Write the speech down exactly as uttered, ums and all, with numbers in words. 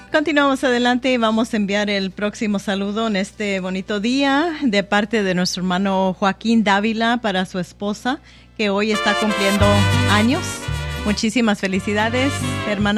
Continuamos adelante y vamos a enviar el próximo saludo en este bonito día de parte de nuestro hermano Joaquín Dávila para su esposa, que hoy está cumpliendo años. Muchísimas felicidades, hermana.